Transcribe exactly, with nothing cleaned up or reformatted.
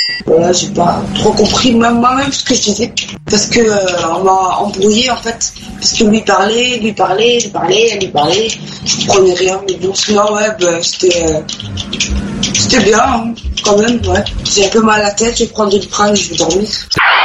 Voilà, j'ai pas trop compris même moi-même ce que je disais. Parce que euh, on m'a embrouillé en fait. Parce que lui parlait, lui parlait, lui parlait, lui parlait. Je comprenais rien. Mais bon, sinon, ouais, bah, c'était. Euh, c'était bien, hein, quand même, ouais. J'ai un peu mal à la tête, je vais prendre du prendre et je vais dormir.